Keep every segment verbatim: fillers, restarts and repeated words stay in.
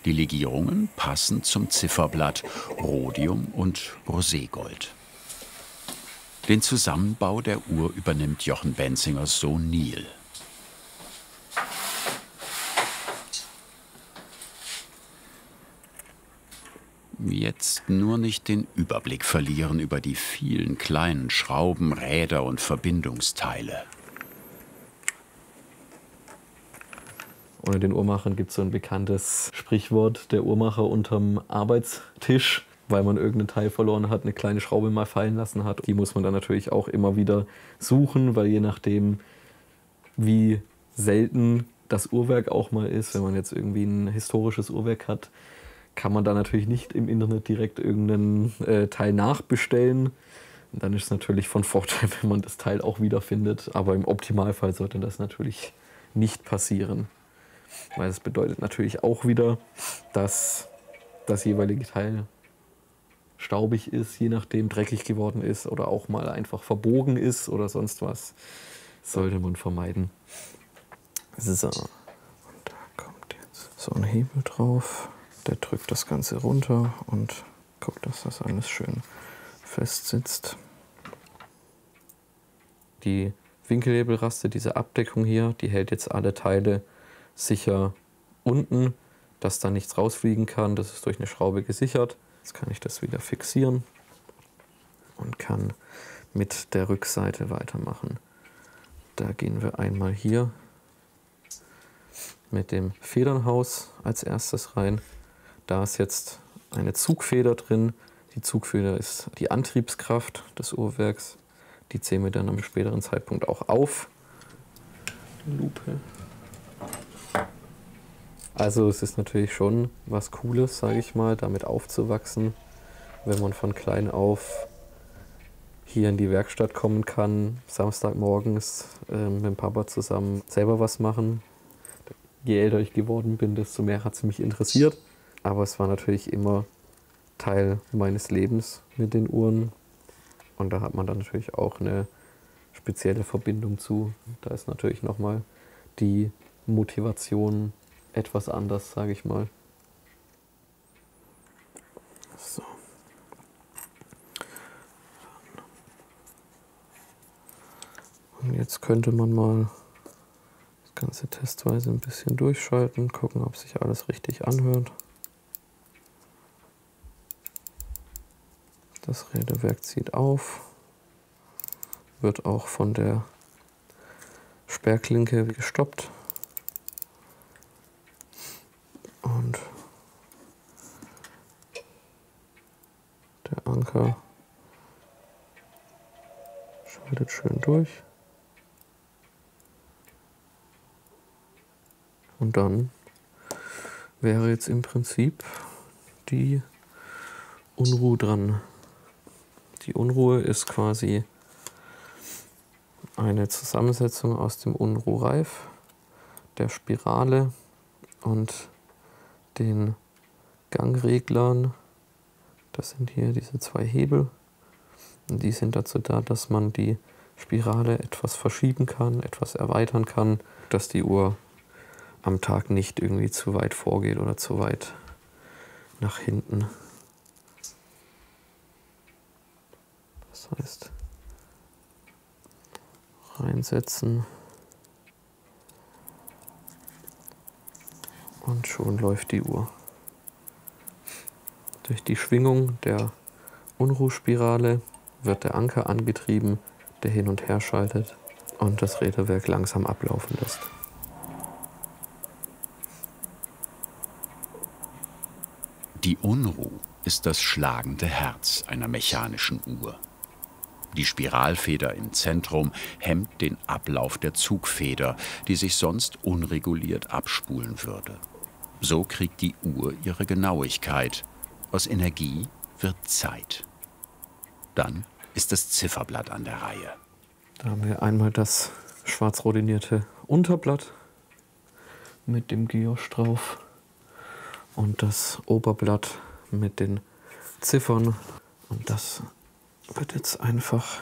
Die Legierungen passen zum Zifferblatt Rhodium und Roségold. Den Zusammenbau der Uhr übernimmt Jochen Benzingers Sohn Niel. Jetzt nur nicht den Überblick verlieren über die vielen kleinen Schrauben, Räder und Verbindungsteile. Unter den Uhrmachern gibt es so ein bekanntes Sprichwort, der Uhrmacher unterm Arbeitstisch, weil man irgendein Teil verloren hat, eine kleine Schraube mal fallen lassen hat. Die muss man dann natürlich auch immer wieder suchen, weil je nachdem, wie selten das Uhrwerk auch mal ist, wenn man jetzt irgendwie ein historisches Uhrwerk hat, kann man da natürlich nicht im Internet direkt irgendeinen äh, Teil nachbestellen. Und dann ist es natürlich von Vorteil, wenn man das Teil auch wiederfindet. Aber im Optimalfall sollte das natürlich nicht passieren. Weil das bedeutet natürlich auch wieder, dass das jeweilige Teil staubig ist, je nachdem dreckig geworden ist oder auch mal einfach verbogen ist oder sonst was. Das sollte man vermeiden. So, und da kommt jetzt so ein Hebel drauf. Der drückt das Ganze runter und guckt, dass das alles schön fest sitzt. Die Winkelhebelraste, diese Abdeckung hier, die hält jetzt alle Teile sicher unten, dass da nichts rausfliegen kann. Das ist durch eine Schraube gesichert. Jetzt kann ich das wieder fixieren und kann mit der Rückseite weitermachen. Da gehen wir einmal hier mit dem Federnhaus als erstes rein. Da ist jetzt eine Zugfeder drin. Die Zugfeder ist die Antriebskraft des Uhrwerks. Die zählen wir dann am späteren Zeitpunkt auch auf. Lupe. Also es ist natürlich schon was Cooles, sage ich mal, damit aufzuwachsen, wenn man von klein auf hier in die Werkstatt kommen kann, Samstagmorgens äh, mit dem Papa zusammen selber was machen. Je älter ich geworden bin, desto mehr hat es mich interessiert. Aber es war natürlich immer Teil meines Lebens mit den Uhren. Und da hat man dann natürlich auch eine spezielle Verbindung zu. Da ist natürlich nochmal die Motivation etwas anders, sage ich mal. So. Und jetzt könnte man mal das Ganze testweise ein bisschen durchschalten, gucken, ob sich alles richtig anhört. Das Räderwerk zieht auf, wird auch von der Sperrklinke gestoppt. Und der Anker schaltet schön durch. Und dann wäre jetzt im Prinzip die Unruhe dran. Die Unruhe ist quasi eine Zusammensetzung aus dem Unruhreif, der Spirale und den Gangreglern. Das sind hier diese zwei Hebel. Und die sind dazu da, dass man die Spirale etwas verschieben kann, etwas erweitern kann, dass die Uhr am Tag nicht irgendwie zu weit vorgeht oder zu weit nach hinten. Das heißt, reinsetzen und schon läuft die Uhr. Durch die Schwingung der Unruhspirale wird der Anker angetrieben, der hin und her schaltet und das Räderwerk langsam ablaufen lässt. Die Unruh ist das schlagende Herz einer mechanischen Uhr. Die Spiralfeder im Zentrum hemmt den Ablauf der Zugfeder, die sich sonst unreguliert abspulen würde. So kriegt die Uhr ihre Genauigkeit. Aus Energie wird Zeit. Dann ist das Zifferblatt an der Reihe. Da haben wir einmal das schwarz rodinierte Unterblatt mit dem Giosch drauf und das Oberblatt mit den Ziffern. Und das wird jetzt einfach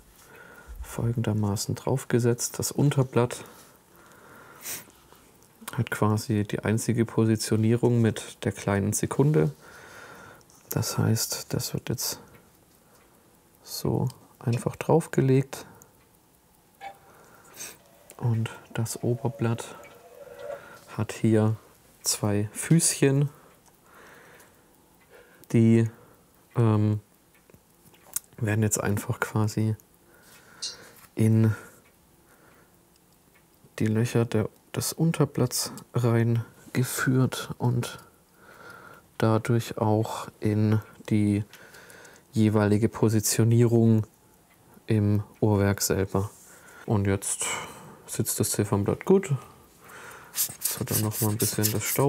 folgendermaßen draufgesetzt. Das Unterblatt hat quasi die einzige Positionierung mit der kleinen Sekunde. Das heißt, das wird jetzt so einfach draufgelegt. Und das Oberblatt hat hier zwei Füßchen, die ähm, werden jetzt einfach quasi in die Löcher der, des Unterblatts reingeführt und dadurch auch in die jeweilige Positionierung im Uhrwerk selber. Und jetzt sitzt das Ziffernblatt gut. Jetzt hat er noch mal ein bisschen das Staub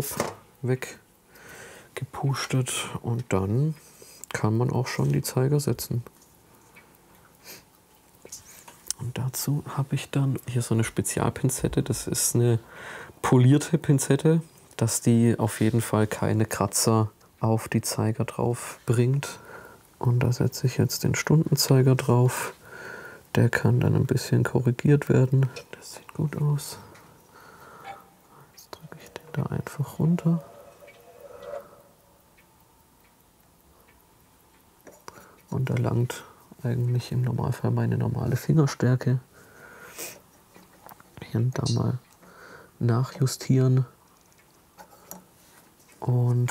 weggepustet und dann kann man auch schon die Zeiger setzen. Und dazu habe ich dann hier so eine Spezialpinzette. Das ist eine polierte Pinzette, dass die auf jeden Fall keine Kratzer auf die Zeiger drauf bringt. Und da setze ich jetzt den Stundenzeiger drauf. Der kann dann ein bisschen korrigiert werden. Das sieht gut aus. Jetzt drücke ich den da einfach runter. Und erlangt eigentlich im Normalfall meine normale Fingerstärke. Hier und da mal nachjustieren. Und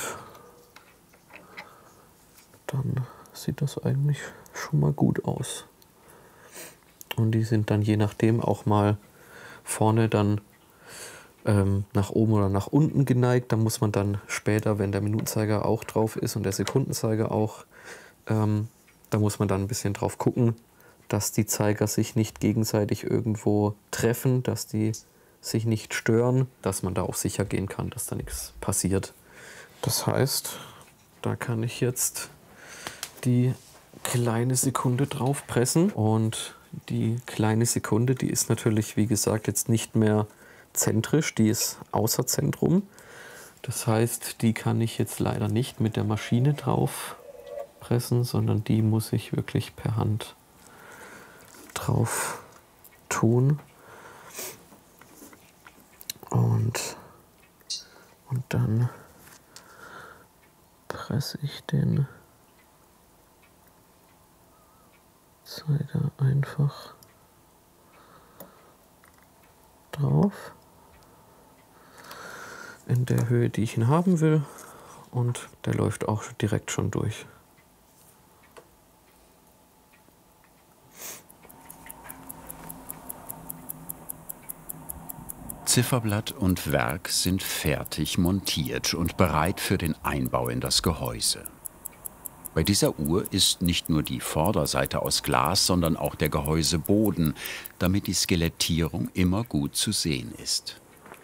dann sieht das eigentlich schon mal gut aus. Und die sind dann je nachdem auch mal vorne dann ähm, nach oben oder nach unten geneigt. Da muss man dann später, wenn der Minutenzeiger auch drauf ist und der Sekundenzeiger auch, ähm, da muss man dann ein bisschen drauf gucken, dass die Zeiger sich nicht gegenseitig irgendwo treffen, dass die sich nicht stören, dass man da auch sicher gehen kann, dass da nichts passiert. Das heißt, da kann ich jetzt die kleine Sekunde drauf pressen und die kleine Sekunde, die ist natürlich, wie gesagt, jetzt nicht mehr zentrisch, die ist außer Zentrum. Das heißt, die kann ich jetzt leider nicht mit der Maschine drauf pressen, sondern die muss ich wirklich per Hand drauf tun. Und, und dann presse ich den Zeiger einfach drauf in der Höhe, die ich ihn haben will, und der läuft auch direkt schon durch. Zifferblatt und Werk sind fertig montiert und bereit für den Einbau in das Gehäuse. Bei dieser Uhr ist nicht nur die Vorderseite aus Glas, sondern auch der Gehäuseboden, damit die Skelettierung immer gut zu sehen ist.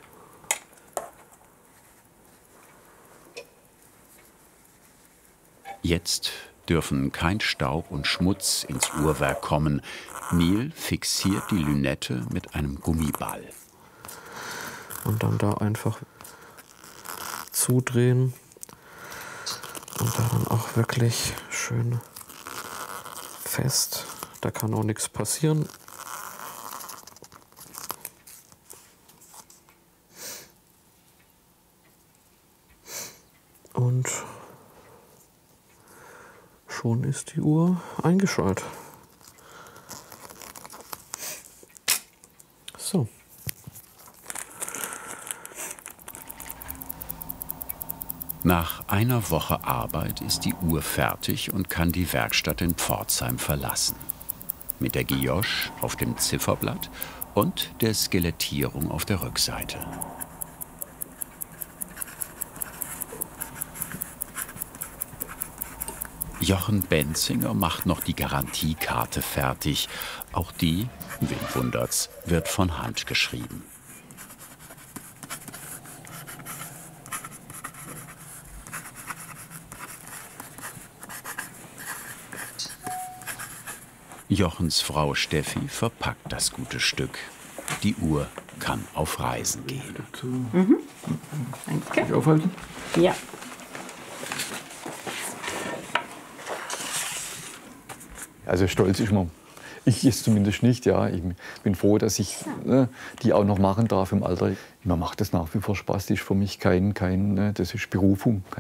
Jetzt dürfen kein Staub und Schmutz ins Uhrwerk kommen. Neil fixiert die Lünette mit einem Gummiball. Und dann da einfach zudrehen und da dann auch wirklich schön fest. Da kann auch nichts passieren. Und schon ist die Uhr eingeschaltet. So. Nach einer Woche Arbeit ist die Uhr fertig und kann die Werkstatt in Pforzheim verlassen. Mit der Guilloche auf dem Zifferblatt und der Skelettierung auf der Rückseite. Jochen Benzinger macht noch die Garantiekarte fertig. Auch die, wen wundert's, wird von Hand geschrieben. Jochens Frau Steffi verpackt das gute Stück. Die Uhr kann auf Reisen gehen. Mhm. Danke. Ich aufhalten? Ja. Also stolz ist man. Ich jetzt zumindest nicht, ja. Ich bin froh, dass ich ne, die auch noch machen darf im Alter. Mir macht das nach wie vor Spaß. Das ist für mich kein, kein, ne, das ist Berufung, kein